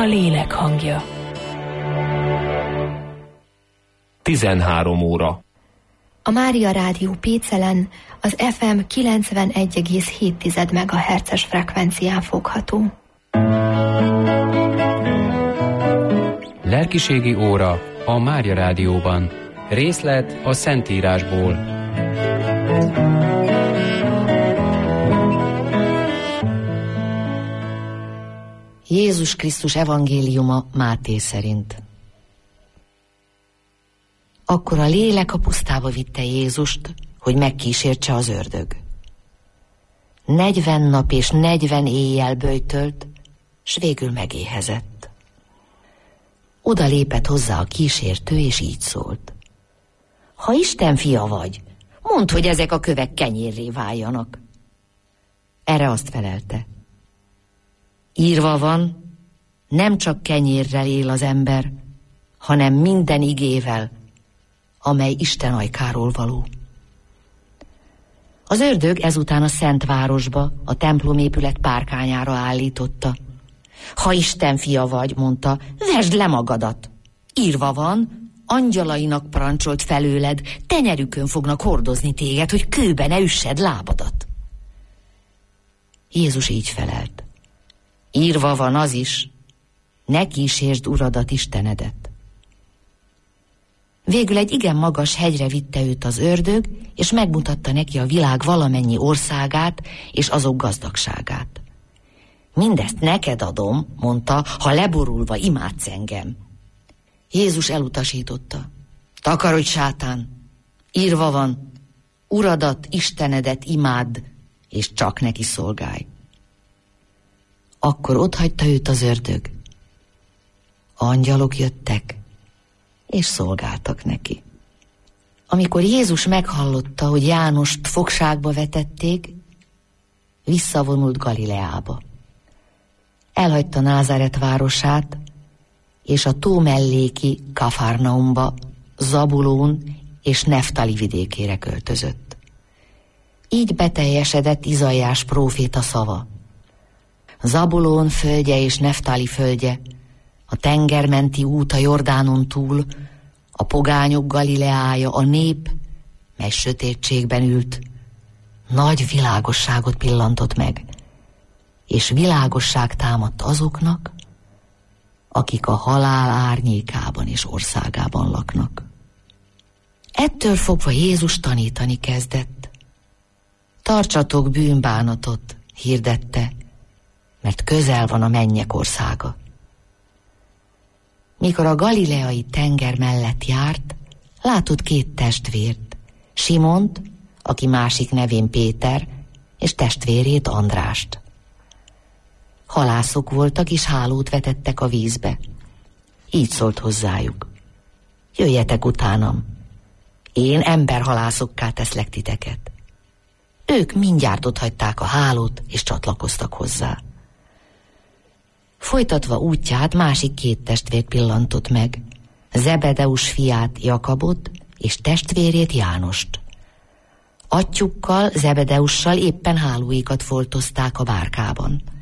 lélek hangja. 13 óra. A Mária Rádió Pécelen az FM 91,7 MHz-es frekvencián fogható. Lelkiségi óra a Mária Rádióban. Részlet a Szentírásból. Jézus Krisztus evangéliuma Máté szerint. Akkor a lélek a pusztába vitte Jézust, hogy megkísértse az ördög. 40 nap és 40 éjjel böjtölt, s végül megéhezett. Oda lépett hozzá a kísértő, és így szólt. Ha Isten fia vagy, mondd, hogy ezek a kövek kenyérré váljanak. Erre azt felelte. Írva van, nem csak kenyérrel él az ember, hanem minden igével, amely Isten ajkáról való. Az ördög ezután a Szent Városba, a templomépület párkányára állította. Ha Isten fia vagy, mondta, vesd le magadat. Írva van, angyalainak parancsolt felőled, tenyerükön fognak hordozni téged, hogy kőbe ne üssed lábadat. Jézus így felelt. Írva van az is, ne kísértsd Uradat, Istenedet. Végül egy igen magas hegyre vitte őt az ördög, és megmutatta neki a világ valamennyi országát és azok gazdagságát. Mindezt neked adom, mondta, ha leborulva imádsz engem. Jézus elutasította. Takarodj, sátán! Írva van, Uradat, Istenedet imádd, és csak neki szolgálj. Akkor otthagyta őt az ördög. Angyalok jöttek, és szolgáltak neki. Amikor Jézus meghallotta, hogy Jánost fogságba vetették, visszavonult Galileába. Elhagyta Názáret városát, és a tó melléki Kafarnaumba, Zabulón és Neftali vidékére költözött. Így beteljesedett Izaiás próféta szava. Zabulón földje és Neftali földje, a tengermenti út a Jordánon túl, a pogányok Galileája, a nép, mely sötétségben ült, nagy világosságot pillantott meg, és világosság támadt azoknak, akik a halál árnyékában és országában laknak. Ettől fogva Jézus tanítani kezdett. Tartsatok bűnbánatot, hirdette, mert közel van a mennyek országa. Mikor a galileai tenger mellett járt, látott két testvért, Simont, aki másik nevén Péter, és testvérét Andrást. Halászok voltak, és hálót vetettek a vízbe. Így szólt hozzájuk. Jöjjetek utánam, én emberhalászokká teszlek titeket. Ők mindjárt otthagyták a hálót, és csatlakoztak hozzá. Folytatva útját másik két testvért pillantott meg, Zebedeus fiát Jakabot és testvérét Jánost. Atyjukkal, Zebedeussal éppen hálóikat foltozták a bárkában.